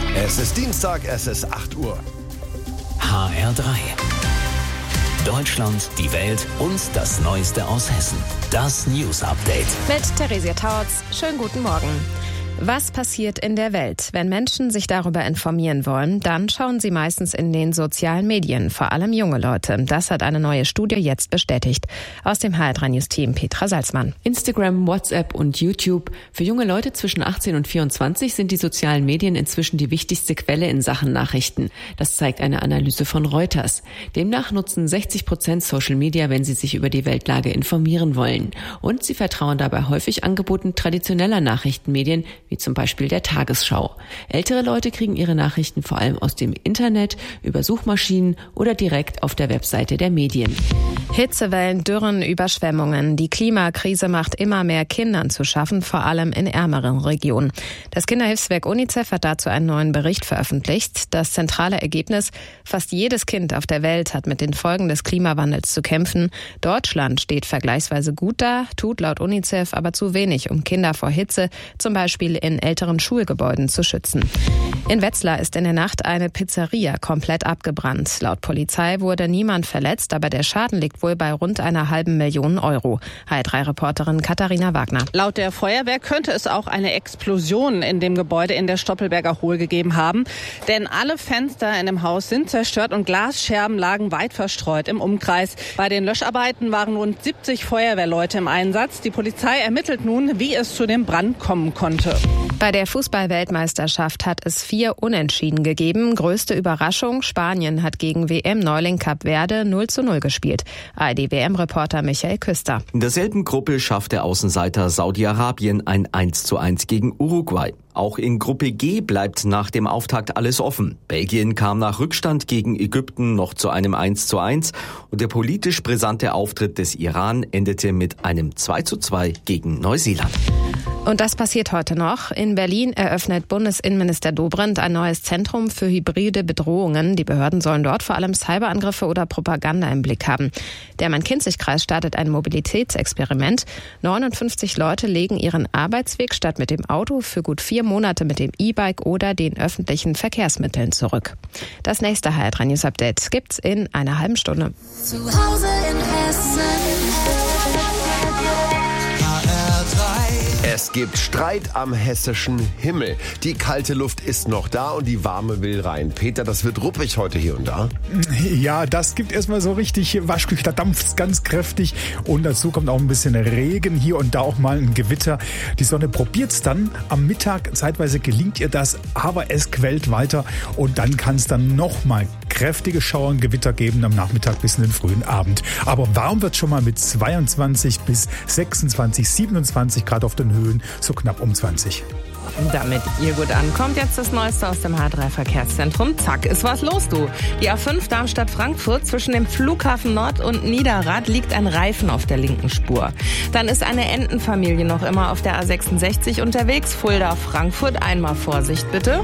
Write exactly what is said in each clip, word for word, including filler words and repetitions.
Es ist Dienstag, es ist acht Uhr. H R drei. Deutschland, die Welt und das Neueste aus Hessen. Das News Update. Mit Theresia Tautz. Schönen guten Morgen. Was passiert in der Welt? Wenn Menschen sich darüber informieren wollen, dann schauen sie meistens in den sozialen Medien, vor allem junge Leute. Das hat eine neue Studie jetzt bestätigt. Aus dem H R drei News Team Petra Salzmann. Instagram, WhatsApp und YouTube. Für junge Leute zwischen achtzehn und vierundzwanzig sind die sozialen Medien inzwischen die wichtigste Quelle in Sachen Nachrichten. Das zeigt eine Analyse von Reuters. Demnach nutzen sechzig Prozent Social Media, wenn sie sich über die Weltlage informieren wollen. Und sie vertrauen dabei häufig Angeboten traditioneller Nachrichtenmedien, wie zum Beispiel der Tagesschau. Ältere Leute kriegen ihre Nachrichten vor allem aus dem Internet, über Suchmaschinen oder direkt auf der Webseite der Medien. Hitzewellen, Dürren, Überschwemmungen. Die Klimakrise macht immer mehr Kindern zu schaffen, vor allem in ärmeren Regionen. Das Kinderhilfswerk UNICEF hat dazu einen neuen Bericht veröffentlicht. Das zentrale Ergebnis: Fast jedes Kind auf der Welt hat mit den Folgen des Klimawandels zu kämpfen. Deutschland steht vergleichsweise gut da, tut laut UNICEF aber zu wenig, um Kinder vor Hitze, zum Beispiel in älteren Schulgebäuden, zu schützen. In Wetzlar ist in der Nacht eine Pizzeria komplett abgebrannt. Laut Polizei wurde niemand verletzt, aber der Schaden liegt wohl bei rund einer halben Million Euro. H R drei Reporterin Katharina Wagner. Laut der Feuerwehr könnte es auch eine Explosion in dem Gebäude in der Stoppelberger Hohl gegeben haben. Denn alle Fenster in dem Haus sind zerstört und Glasscherben lagen weit verstreut im Umkreis. Bei den Löscharbeiten waren rund siebzig Feuerwehrleute im Einsatz. Die Polizei ermittelt nun, wie es zu dem Brand kommen konnte. Bei der Fußball-Weltmeisterschaft hat es vier Unentschieden gegeben. Größte Überraschung: Spanien hat gegen W M-Neuling Kap Verde null zu null gespielt. A R D-W M-Reporter Michael Küster. In derselben Gruppe schafft der Außenseiter Saudi-Arabien ein eins zu eins gegen Uruguay. Auch in Gruppe G bleibt nach dem Auftakt alles offen. Belgien kam nach Rückstand gegen Ägypten noch zu einem eins zu eins und der politisch brisante Auftritt des Iran endete mit einem zwei zu zwei gegen Neuseeland. Und das passiert heute noch. In Berlin eröffnet Bundesinnenminister Dobrindt ein neues Zentrum für hybride Bedrohungen. Die Behörden sollen dort vor allem Cyberangriffe oder Propaganda im Blick haben. Der Main-Kinzig-Kreis startet ein Mobilitätsexperiment. neunundfünfzig Leute legen ihren Arbeitsweg statt mit dem Auto für gut vier Monate mit dem E-Bike oder den öffentlichen Verkehrsmitteln zurück. Das nächste H R drei News Update gibt's in einer halben Stunde. Zu Hause in Hessen. Es gibt Streit am hessischen Himmel. Die kalte Luft ist noch da und die warme will rein. Peter, das wird ruppig heute hier und da. Ja, das gibt erstmal so richtig Waschküche, da dampft's ganz kräftig und dazu kommt auch ein bisschen Regen, hier und da auch mal ein Gewitter. Die Sonne probiert's dann am Mittag, zeitweise gelingt ihr das, aber es quält weiter und dann kann es dann nochmal kräftige Schauer und Gewitter geben am Nachmittag bis in den frühen Abend. Aber warm wird schon mal mit zweiundzwanzig bis sechsundzwanzig, siebenundzwanzig Grad auf den Höhen, so knapp um zwanzig. Damit ihr gut ankommt, jetzt das Neueste aus dem H R drei Verkehrszentrum. Zack, ist was los, du. Die A fünf Darmstadt-Frankfurt, zwischen dem Flughafen Nord und Niederrad liegt ein Reifen auf der linken Spur. Dann ist eine Entenfamilie noch immer auf der A sechsundsechzig unterwegs. Fulda-Frankfurt, einmal Vorsicht bitte.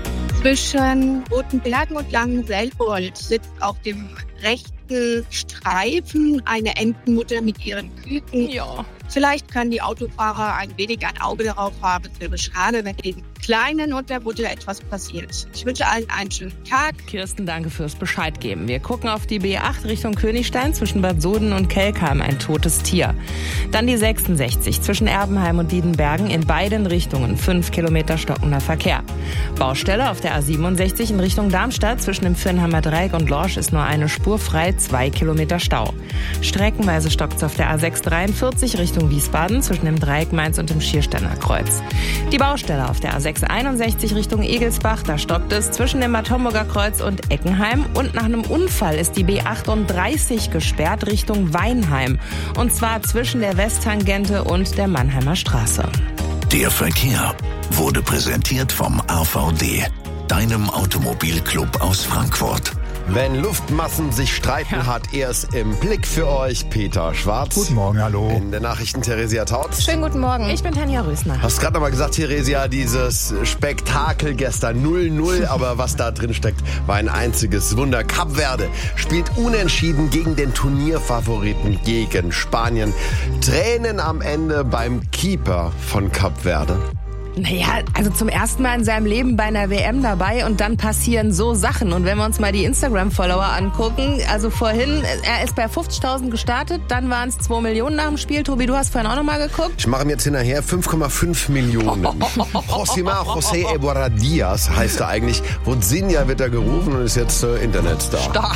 Zwischen Roten Bergen und Langenselbold sitzt auf dem rechten Streifen eine Entenmutter mit ihren Küken. Ja. Vielleicht können die Autofahrer ein wenig ein Auge darauf haben. Es wäre schade, wenn den Kleinen und der Mutter etwas passiert. Ich wünsche allen einen schönen Tag. Kirsten, danke fürs Bescheid geben. Wir gucken auf die B acht Richtung Königstein, zwischen Bad Soden und Kelkheim ein totes Tier. Dann die sechsundsechzig zwischen Erbenheim und Diedenbergen, in beiden Richtungen fünf Kilometer stockender Verkehr. Baustelle auf der A siebenundsechzig in Richtung Darmstadt, zwischen dem Fürnheimer Dreieck und Lorsch ist nur eine Spur frei, zwei Kilometer Stau. Streckenweise stockt's auf der A sechs dreiundvierzig Richtung Wiesbaden, zwischen dem Dreieck Mainz und dem Schiersteiner Kreuz. Die Baustelle auf der A sechs einundsechzig Richtung Egelsbach, da stockt es zwischen dem Bad Homburger Kreuz und Eckenheim. Und nach einem Unfall ist die B achtunddreißig gesperrt Richtung Weinheim. Und zwar zwischen der Westtangente und der Mannheimer Straße. Der Verkehr wurde präsentiert vom A V D, deinem Automobilclub aus Frankfurt. Wenn Luftmassen sich streiten, Ja. hat er es im Blick für euch, Peter Schwarz. Guten Morgen, hallo. In den Nachrichten Theresia Tautz. Schönen guten Morgen. Ich bin Tanja Rösner. Hast gerade noch mal gesagt, Theresia, dieses Spektakel gestern null null, aber was da drin steckt, war ein einziges Wunder. Kap Verde spielt unentschieden gegen den Turnierfavoriten, gegen Spanien. Tränen am Ende beim Keeper von Kap Verde. Naja, also zum ersten Mal in seinem Leben bei einer W M dabei und dann passieren so Sachen. Und wenn wir uns mal die Instagram-Follower angucken, also vorhin, er ist bei fünfzigtausend gestartet, dann waren es zwei Millionen nach dem Spiel. Tobi, du hast vorhin auch nochmal geguckt. Ich mache ihm jetzt hinterher fünf Komma fünf Millionen. Josimar José Ebrard Diaz heißt er eigentlich. Rodzinha wird er gerufen und ist jetzt äh, Internetstar. Stark.